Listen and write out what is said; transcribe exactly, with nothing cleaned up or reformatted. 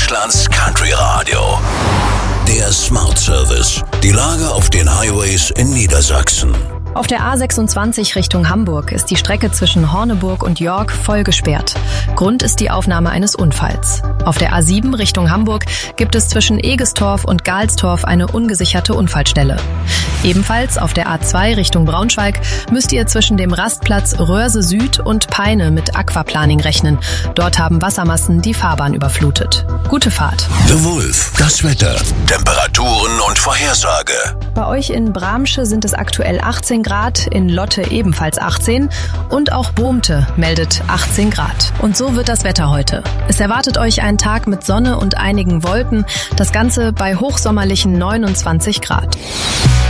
Deutschlands Country Radio. Der Smart Service. Die Lage auf den Highways in Niedersachsen. Auf der A sechsundzwanzig Richtung Hamburg ist die Strecke zwischen Horneburg und York voll gesperrt. Grund ist die Aufnahme eines Unfalls. Auf der A sieben Richtung Hamburg gibt es zwischen Egestorf und Galstorf eine ungesicherte Unfallstelle. Ebenfalls auf der A zwei Richtung Braunschweig müsst ihr zwischen dem Rastplatz Röhrse Süd und Peine mit Aquaplaning rechnen. Dort haben Wassermassen die Fahrbahn überflutet. Gute Fahrt. The Wolf, das Wetter, Temperaturen und Vorhersage. Bei euch in Bramsche sind es aktuell achtzehn Grad, in Lotte ebenfalls achtzehn und auch Bohmte meldet achtzehn Grad. Und so wird das Wetter heute. Es erwartet euch ein Tag mit Sonne und einigen Wolken, das Ganze bei hochsommerlichen neunundzwanzig Grad.